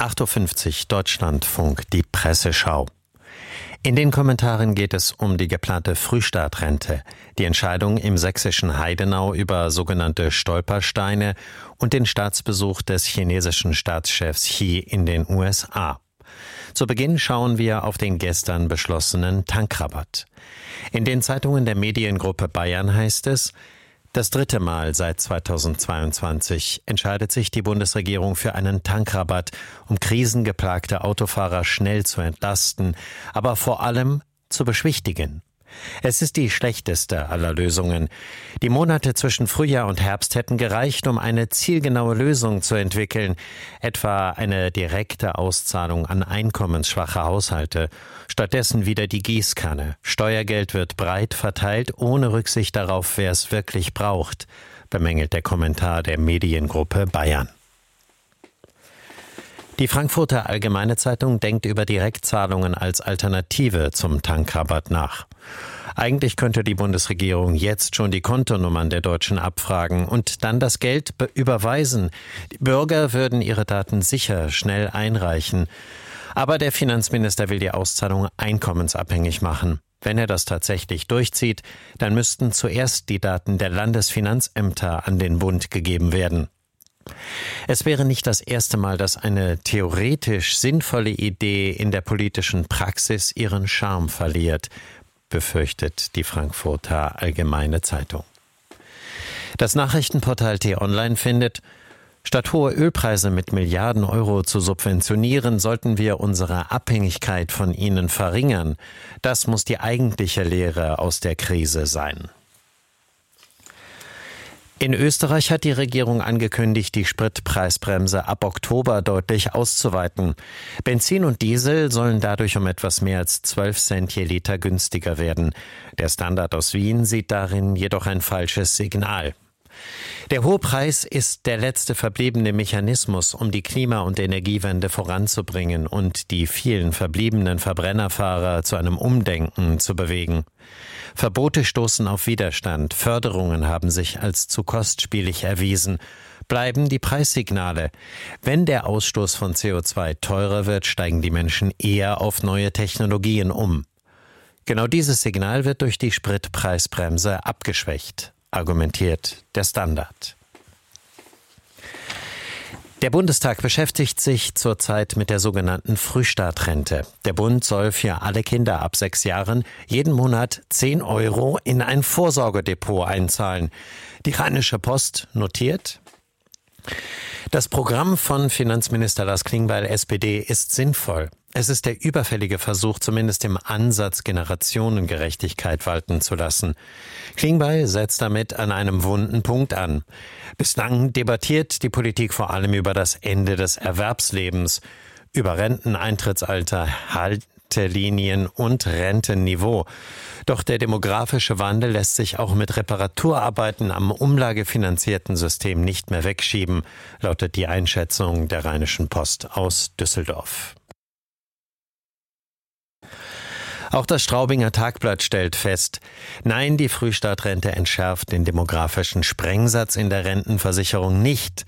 8.50 Uhr Deutschlandfunk, die Presseschau. In den Kommentaren geht es um die geplante Frühstartrente, die Entscheidung im sächsischen Heidenau über sogenannte Stolpersteine und den Staatsbesuch des chinesischen Staatschefs Xi in den USA. Zu Beginn schauen wir auf den gestern beschlossenen Tankrabatt. In den Zeitungen der Mediengruppe Bayern heißt es: Das dritte Mal seit 2022 entscheidet sich die Bundesregierung für einen Tankrabatt, um krisengeplagte Autofahrer schnell zu entlasten, aber vor allem zu beschwichtigen. Es ist die schlechteste aller Lösungen. Die Monate zwischen Frühjahr und Herbst hätten gereicht, um eine zielgenaue Lösung zu entwickeln, etwa eine direkte Auszahlung an einkommensschwache Haushalte. Stattdessen wieder die Gießkanne. Steuergeld wird breit verteilt, ohne Rücksicht darauf, wer es wirklich braucht, bemängelt der Kommentar der Mediengruppe Bayern. Die Frankfurter Allgemeine Zeitung denkt über Direktzahlungen als Alternative zum Tankrabatt nach. Eigentlich könnte die Bundesregierung jetzt schon die Kontonummern der Deutschen abfragen und dann das Geld überweisen. Die Bürger würden ihre Daten sicher schnell einreichen. Aber der Finanzminister will die Auszahlung einkommensabhängig machen. Wenn er das tatsächlich durchzieht, dann müssten zuerst die Daten der Landesfinanzämter an den Bund gegeben werden. Es wäre nicht das erste Mal, dass eine theoretisch sinnvolle Idee in der politischen Praxis ihren Charme verliert, befürchtet die Frankfurter Allgemeine Zeitung. Das Nachrichtenportal T-Online findet: Statt hohe Ölpreise mit Milliarden Euro zu subventionieren, sollten wir unsere Abhängigkeit von ihnen verringern. Das muss die eigentliche Lehre aus der Krise sein. In Österreich hat die Regierung angekündigt, die Spritpreisbremse ab Oktober deutlich auszuweiten. Benzin und Diesel sollen dadurch um etwas mehr als 12 Cent je Liter günstiger werden. Der Standard aus Wien sieht darin jedoch ein falsches Signal. Der hohe Preis ist der letzte verbliebene Mechanismus, um die Klima- und Energiewende voranzubringen und die vielen verbliebenen Verbrennerfahrer zu einem Umdenken zu bewegen. Verbote stoßen auf Widerstand, Förderungen haben sich als zu kostspielig erwiesen. Bleiben die Preissignale. Wenn der Ausstoß von CO2 teurer wird, steigen die Menschen eher auf neue Technologien um. Genau dieses Signal wird durch die Spritpreisbremse abgeschwächt, argumentiert der Standard. Der Bundestag beschäftigt sich zurzeit mit der sogenannten Frühstartrente. Der Bund soll für alle Kinder ab 6 Jahren jeden Monat 10 Euro in ein Vorsorgedepot einzahlen. Die Rheinische Post notiert: Das Programm von Finanzminister Lars Klingbeil, SPD, ist sinnvoll. Es ist der überfällige Versuch, zumindest im Ansatz Generationengerechtigkeit walten zu lassen. Klingbeil setzt damit an einem wunden Punkt an. Bislang debattiert die Politik vor allem über das Ende des Erwerbslebens, über Renteneintrittsalter, Haltelinien und Rentenniveau. Doch der demografische Wandel lässt sich auch mit Reparaturarbeiten am umlagefinanzierten System nicht mehr wegschieben, lautet die Einschätzung der Rheinischen Post aus Düsseldorf. Auch das Straubinger Tagblatt stellt fest: Nein, die Frühstartrente entschärft den demografischen Sprengsatz in der Rentenversicherung nicht.